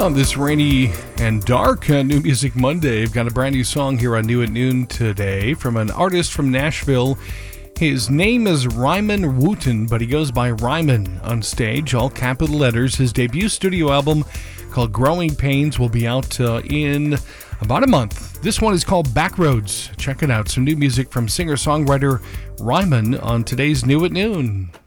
On this rainy and dark New Music Monday, I've got a brand new song here on New at Noon today from an artist from Nashville. His name is Ryman Wooten, but he goes by Ryman on stage, all capital letters. His debut studio album called Growing Pains will be out in about a month. This one is called Backroads. Check it out. Some new music from singer-songwriter Ryman on today's New at Noon.